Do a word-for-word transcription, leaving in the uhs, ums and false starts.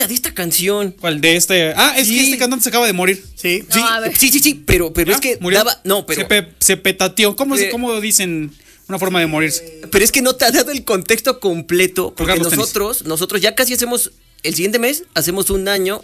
de esta canción. ¿Cuál de este? Ah, es Sí. que este cantante se acaba de morir. Sí. Sí, No, a ver. sí, sí, sí, pero, pero ¿Ah? es que ¿Murió? daba. No, pero. Se, pe- se petateó. ¿Cómo, se- Eh, ¿Cómo dicen una forma de morirse? Pero es que no te ha dado el contexto completo. Porque Colgar los tenis. nosotros, nosotros ya casi hacemos. El siguiente mes hacemos un año